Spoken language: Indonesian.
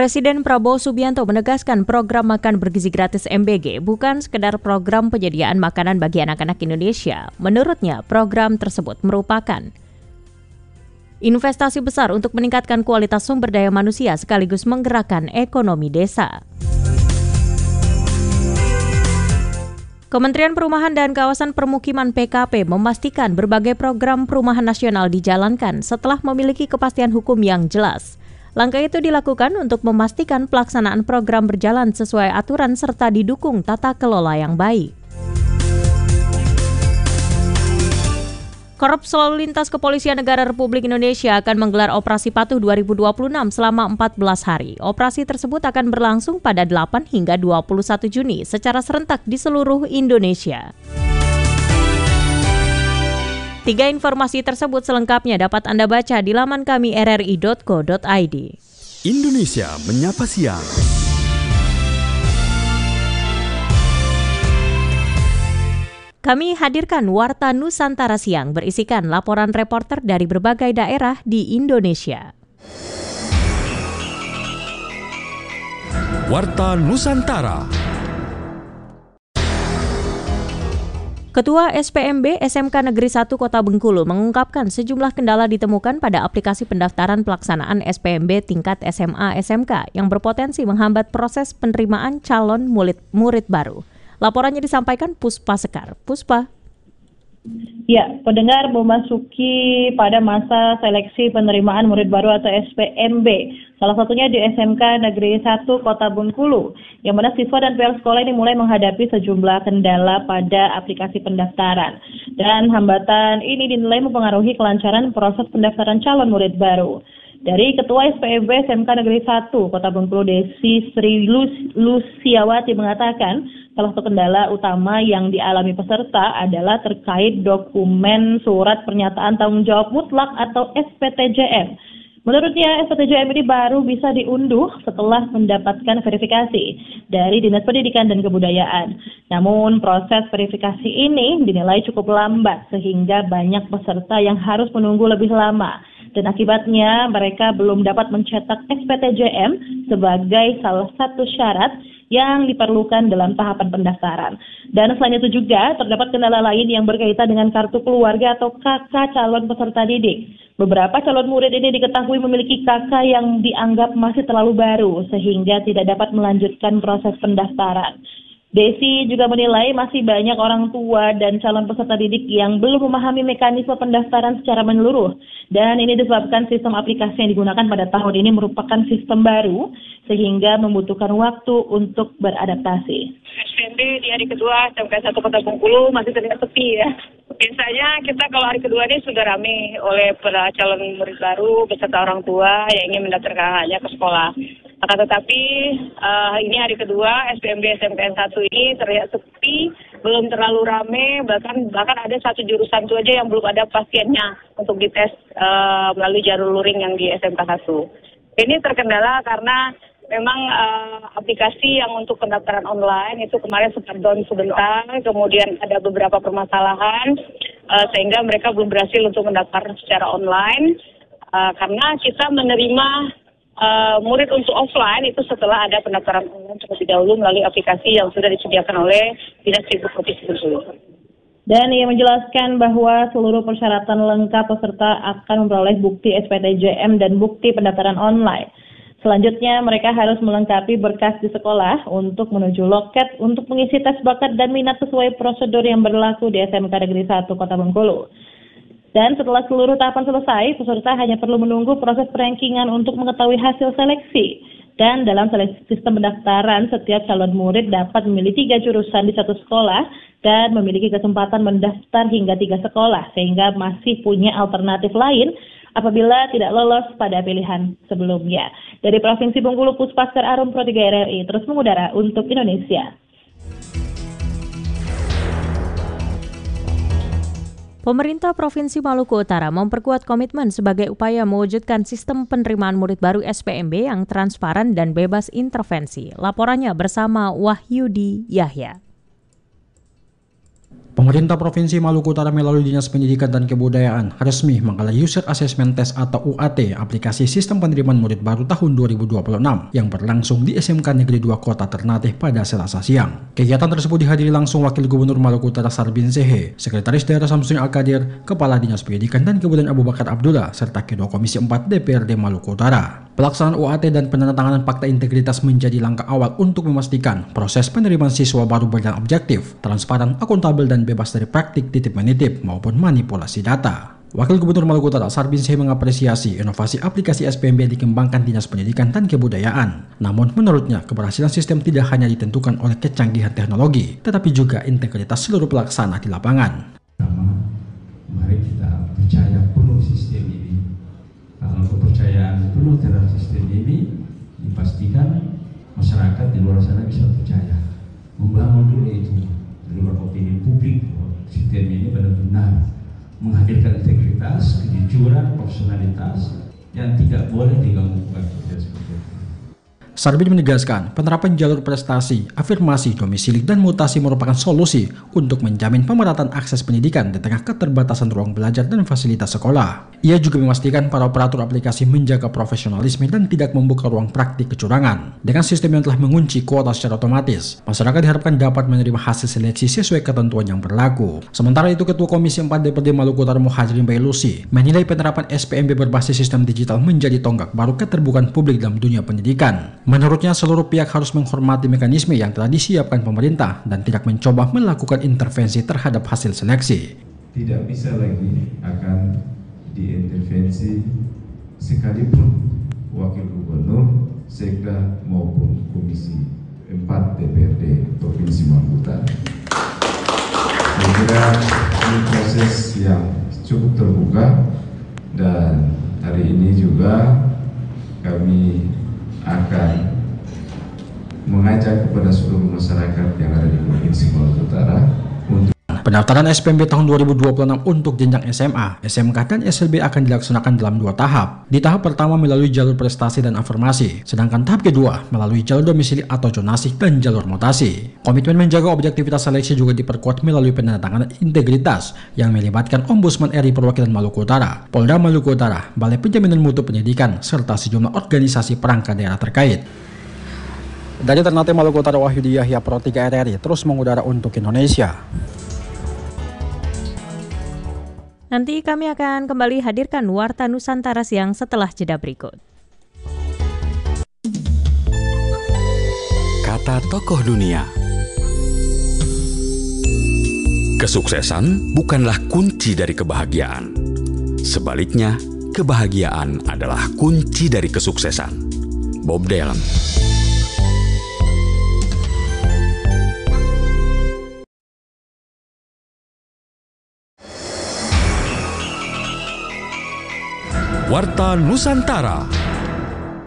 Presiden Prabowo Subianto menegaskan program makan bergizi gratis MBG bukan sekedar program penyediaan makanan bagi anak-anak Indonesia. Menurutnya, program tersebut merupakan investasi besar untuk meningkatkan kualitas sumber daya manusia sekaligus menggerakkan ekonomi desa. Kementerian Perumahan dan Kawasan Permukiman PKP memastikan berbagai program perumahan nasional dijalankan setelah memiliki kepastian hukum yang jelas. Langkah itu dilakukan untuk memastikan pelaksanaan program berjalan sesuai aturan serta didukung tata kelola yang baik. Korps Lalu Lintas Kepolisian Negara Republik Indonesia akan menggelar Operasi Patuh 2026 selama 14 hari. Operasi tersebut akan berlangsung pada 8 hingga 21 Juni secara serentak di seluruh Indonesia. 3 informasi tersebut selengkapnya dapat Anda baca di laman kami rri.co.id. Indonesia Menyapa Siang. Kami hadirkan Warta Nusantara Siang berisikan laporan reporter dari berbagai daerah di Indonesia. Warta Nusantara. Ketua SPMB SMK Negeri 1 Kota Bengkulu mengungkapkan sejumlah kendala ditemukan pada aplikasi pendaftaran pelaksanaan SPMB tingkat SMA SMK yang berpotensi menghambat proses penerimaan calon murid baru. Laporannya disampaikan Puspa Sekar. Puspa. Ya, pendengar, memasuki pada masa seleksi penerimaan murid baru atau SPMB. Salah satunya di SMK Negeri 1 Kota Bengkulu, yang mana siswa dan pihak sekolah ini mulai menghadapi sejumlah kendala pada aplikasi pendaftaran. Dan hambatan ini dinilai mempengaruhi kelancaran proses pendaftaran calon murid baru. Dari Ketua SPMB SMK Negeri 1 Kota Bengkulu, Desi Sri Lusiawati mengatakan, salah satu kendala utama yang dialami peserta adalah terkait dokumen surat pernyataan tanggung jawab mutlak atau SPTJM. Menurutnya, SPTJM ini baru bisa diunduh setelah mendapatkan verifikasi dari Dinas Pendidikan dan Kebudayaan. Namun, proses verifikasi ini dinilai cukup lambat sehingga banyak peserta yang harus menunggu lebih lama. Dan akibatnya mereka belum dapat mencetak SPTJM sebagai salah satu syarat yang diperlukan dalam tahapan pendaftaran. Dan selain itu juga terdapat kendala lain yang berkaitan dengan kartu keluarga atau KK calon peserta didik. Beberapa calon murid ini diketahui memiliki KK yang dianggap masih terlalu baru sehingga tidak dapat melanjutkan proses pendaftaran. Desi juga menilai masih banyak orang tua dan calon peserta didik yang belum memahami mekanisme pendaftaran secara menyeluruh. Dan ini disebabkan sistem aplikasi yang digunakan pada tahun ini merupakan sistem baru sehingga membutuhkan waktu untuk beradaptasi. SPMB di hari kedua SMK 1 Kota Bengkulu masih terlihat sepi ya. Biasanya kita kalau hari kedua ini sudah ramai oleh para calon murid baru beserta orang tua yang ingin mendaftarkan anaknya ke sekolah. Akan tetapi ini hari kedua SPMB SMK 1 ini terlihat sepi, belum terlalu ramai, bahkan ada satu jurusan itu aja yang belum ada pasiennya untuk dites melalui jalur luring yang di SMK 1. Ini terkendala karena memang aplikasi yang untuk pendaftaran online itu kemarin sempat down sebentar, kemudian ada beberapa permasalahan sehingga mereka belum berhasil untuk mendaftar secara online karena kita menerima murid untuk offline itu setelah ada pendaftaran online terlebih dahulu melalui aplikasi yang sudah disediakan oleh Dinas Pendidikan Provinsi Bengkulu. Dan ia menjelaskan bahwa seluruh persyaratan lengkap peserta akan memperoleh bukti SPTJM dan bukti pendaftaran online. Selanjutnya, mereka harus melengkapi berkas di sekolah untuk menuju loket untuk mengisi tes bakat dan minat sesuai prosedur yang berlaku di SMK Negeri 1 Kota Bengkulu. Dan setelah seluruh tahapan selesai, peserta hanya perlu menunggu proses rankingan untuk mengetahui hasil seleksi. Dan dalam seleksi sistem pendaftaran, setiap calon murid dapat memilih 3 jurusan di satu sekolah dan memiliki kesempatan mendaftar hingga 3 sekolah, sehingga masih punya alternatif lain apabila tidak lolos pada pilihan sebelumnya. Dari Provinsi Bengkulu, Puspa Sekar Arum Pro 3 RRI terus mengudara untuk Indonesia. Pemerintah Provinsi Maluku Utara memperkuat komitmen sebagai upaya mewujudkan sistem penerimaan murid baru SPMB yang transparan dan bebas intervensi. Laporannya bersama Wahyudi Yahya. Pemerintah Provinsi Maluku Utara melalui Dinas Pendidikan dan Kebudayaan resmi menggelar User Assessment Test atau UAT aplikasi Sistem Penerimaan Murid Baru tahun 2026 yang berlangsung di SMK Negeri 2 Kota Ternate pada Selasa siang. Kegiatan tersebut dihadiri langsung Wakil Gubernur Maluku Utara Sarbin Sehe, Sekretaris Daerah Samsudin Al-Qadir, Kepala Dinas Pendidikan dan Kebudayaan Abu Bakar Abdullah, serta Ketua Komisi 4 DPRD Maluku Utara. Pelaksanaan UAT dan penandatanganan fakta integritas menjadi langkah awal untuk memastikan proses penerimaan siswa baru berjalan objektif, transparan, akuntabel, dan bebas dari praktik titip-menitip maupun manipulasi data. Wakil Gubernur Maluku Utara Sarbin Sehe mengapresiasi inovasi aplikasi SPMB yang dikembangkan Dinas Pendidikan dan Kebudayaan. Namun menurutnya keberhasilan sistem tidak hanya ditentukan oleh kecanggihan teknologi, tetapi juga integritas seluruh pelaksana di lapangan. Mari kita percaya penuh sistem ini. Kalau kepercayaan penuh terhadap sistem ini dipastikan masyarakat di luar sana bisa percaya. Membangun dulu itu di luar opini publik, sistem ini benar-benar menghadirkan integritas, kejujuran, profesionalitas yang tidak boleh diganggu-ganggu. Sarbin menegaskan penerapan jalur prestasi, afirmasi, domisili, dan mutasi merupakan solusi untuk menjamin pemerataan akses pendidikan di tengah keterbatasan ruang belajar dan fasilitas sekolah. Ia juga memastikan para operator aplikasi menjaga profesionalisme dan tidak membuka ruang praktik kecurangan. Dengan sistem yang telah mengunci kuota secara otomatis, masyarakat diharapkan dapat menerima hasil seleksi sesuai ketentuan yang berlaku. Sementara itu, Ketua Komisi 4 DPRD Maluku Utara Muhajirin Bailusi menilai penerapan SPMB berbasis sistem digital menjadi tonggak baru keterbukaan publik dalam dunia pendidikan. Menurutnya, seluruh pihak harus menghormati mekanisme yang telah disiapkan pemerintah dan tidak mencoba melakukan intervensi terhadap hasil seleksi. Tidak bisa lagi akan diintervensi sekalipun Wakil Gubernur, Sekda maupun Komisi 4 DPRD Provinsi Maluku Utara. Saya kira ini proses yang cukup terbuka dan hari ini juga kami akan mengajak kepada seluruh masyarakat yang ada di Provinsi Maluku Utara untuk pendaftaran SPMB tahun 2026 untuk jenjang SMA, SMK, dan SLB akan dilaksanakan dalam 2 tahap. Di tahap pertama melalui jalur prestasi dan afirmasi, sedangkan tahap kedua melalui jalur domisili atau zonasi dan jalur mutasi. Komitmen menjaga objektivitas seleksi juga diperkuat melalui penandatanganan integritas yang melibatkan Ombudsman RI Perwakilan Maluku Utara, Polda Maluku Utara, Balai Penjaminan Mutu Pendidikan, serta sejumlah organisasi perangkat daerah terkait. Dari Ternate, Maluku Utara, Wahyudi Yahya, Pro 3 RRI, terus mengudara untuk Indonesia. Nanti kami akan kembali hadirkan Warta Nusantara siang setelah jeda berikut. Kata tokoh dunia. Kesuksesan bukanlah kunci dari kebahagiaan. Sebaliknya, kebahagiaan adalah kunci dari kesuksesan. Bob Dylan. Warta Nusantara.